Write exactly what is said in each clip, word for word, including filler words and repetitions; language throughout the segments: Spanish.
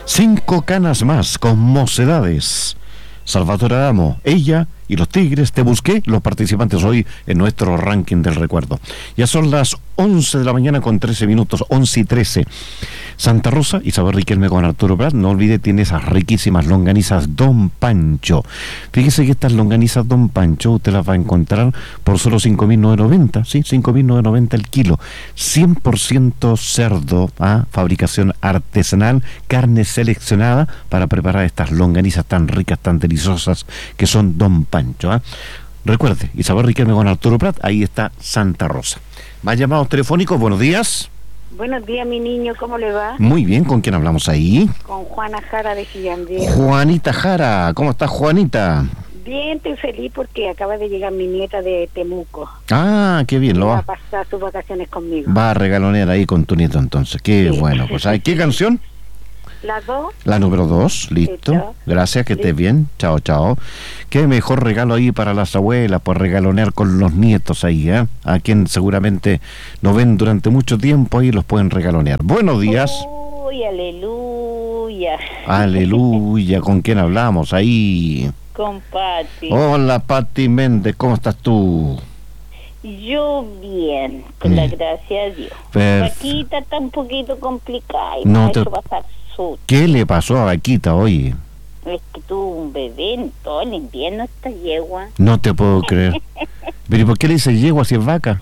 Cinco canas más con Mocedades. Salvatore Adamo, ella y los Tigres Te Busqué, los participantes hoy en nuestro ranking del recuerdo. Ya son las once de la mañana con trece minutos, once y trece. Santa Rosa, Isabel Riquelme con Arturo Prat, no olvide, tiene esas riquísimas longanizas Don Pancho. Fíjese que estas longanizas Don Pancho usted las va a encontrar por solo cinco mil novecientos noventa, sí, cinco mil novecientos noventa el kilo. cien por ciento cerdo, ¿ah? Fabricación artesanal, carne seleccionada para preparar estas longanizas tan ricas, tan deliciosas que son Don Pancho. ¿ah? Recuerde, Isabel Riquelme con Arturo Prat, ahí está Santa Rosa. Más llamados telefónicos, buenos días. Buenos días, mi niño, ¿cómo le va? Muy bien, ¿con quién hablamos ahí? Con Juana Jara de Gillandía. Juanita Jara, ¿cómo estás, Juanita? Bien, estoy feliz porque acaba de llegar mi nieta de Temuco. Ah, qué bien, lo va va a pasar sus vacaciones conmigo. Va a regalonear ahí con tu nieto entonces, qué Sí. bueno. Pues, ¿qué canción? Las dos. La número dos, listo. Listo. Gracias, que estés Listo. bien. Chao, chao. Qué mejor regalo ahí para las abuelas, por regalonear con los nietos ahí, ¿eh? A quien seguramente no ven durante mucho tiempo ahí los pueden regalonear. Buenos días. Uy, aleluya. Aleluya, ¿con quién hablamos ahí? Con Pati. Hola, Pati Méndez, ¿cómo estás tú? Yo bien, con la Mm. gracia de Dios. Perf- Paquita está un poquito complicada y No me ha te- hecho pasar susto. ¿Qué le pasó a Vaquita hoy? Es que tuvo un bebé en todo el invierno esta yegua. No te puedo creer. Pero ¿y por qué le dices yegua si es vaca?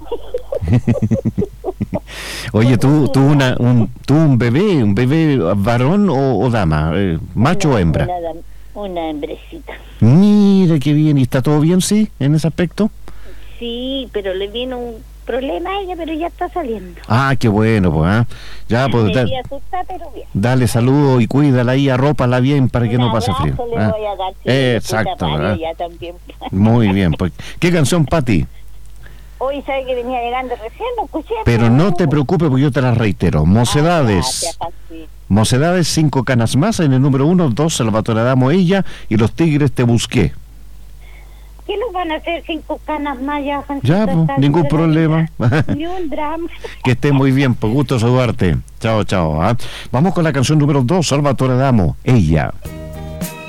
Oye, ¿tú, tú, una, un, ¿tú un bebé, un bebé varón o, o dama? Eh, ¿Macho Una- o hembra? Una, dam- una hembrecita. Mira qué bien, ¿y está todo bien, sí, en ese aspecto? Sí, pero le vino un problema a ella, pero ya está saliendo. Ah, qué bueno, pues, ¿ah? Ya, pues, da- Me asusta, pero bien. dale saludo y cuídala ahí, arrópala bien para que Un no pase frío. abrazo le ¿ah? voy a dar, sí, Exacto, Mario, ¿verdad? ya también. Muy bien, pues, ¿qué canción, Pati? Hoy sabe que venía llegando recién, lo escuché. Pero no te preocupes porque yo te la reitero. Mocedades. Ah, gracias, sí. Mocedades, cinco canas más en el número uno, dos, Salvatore Adamo, ella y los Tigres Te Busqué. ¿Qué nos van a hacer cinco canas más ya, Jancito? Ya, pues, Está ningún bien. problema. Ni un drama. Que esté muy bien, por gusto saludarte. Chao, chao. ¿ah? Vamos con la canción número dos, Salvatore Adamo, ella.